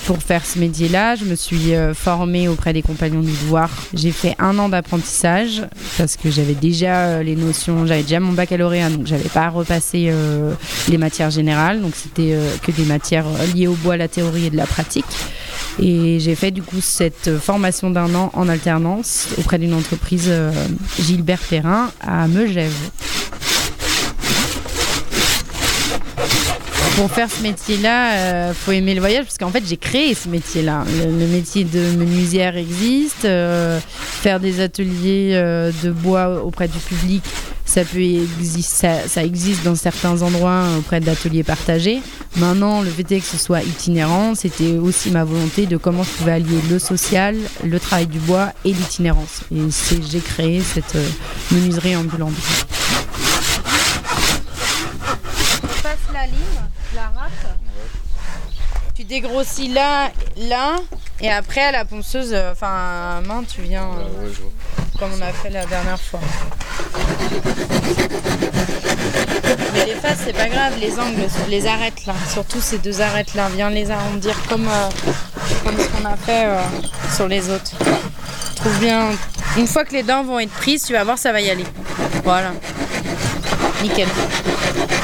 Pour faire ce métier-là, je me suis formée auprès des Compagnons du Devoir. J'ai fait 1 an d'apprentissage parce que j'avais déjà les notions, j'avais déjà mon baccalauréat, donc j'avais pas à repasser les matières générales. Donc c'était que des matières liées au bois, la théorie et de la pratique. Et j'ai fait du coup cette formation d'1 an en alternance auprès d'une entreprise Gilbert Perrin à Megève. Pour faire ce métier-là, faut aimer le voyage parce qu'en fait j'ai créé ce métier-là. Le métier de menuisière existe, faire des ateliers de bois auprès du public, ça existe dans certains endroits auprès d'ateliers partagés. Maintenant, le fait est que ce soit itinérant, c'était aussi ma volonté de comment je pouvais allier le social, le travail du bois et l'itinérance. Et j'ai créé cette menuiserie ambulante. Tu passes la ligne, la râpe, tu dégrossis là, et après à la ponceuse, à main, tu viens comme on a fait la dernière fois. Mais les faces, c'est pas grave, les angles, les arêtes là, surtout ces 2 arêtes là, viens les arrondir comme ce qu'on a fait sur les autres. Trouve bien. Une fois que les dents vont être prises, tu vas voir, ça va y aller. Voilà. Nickel.